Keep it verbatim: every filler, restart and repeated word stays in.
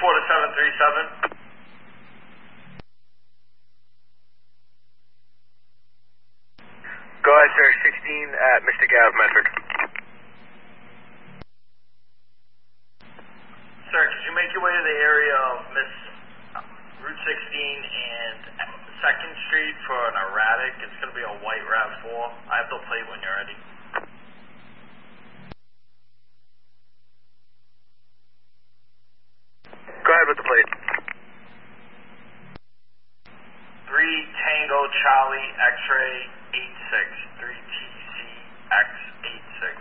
four to seven three seven. Go ahead, sir. sixteen at Mystic Ave, Medford. Sir, could you make your way to the area of Miss Route sixteen and second Street for an erratic? It's going to be a white RAV four. I have the plate when you're ready. Go ahead with the plate. three Tango Charlie X-ray eight six.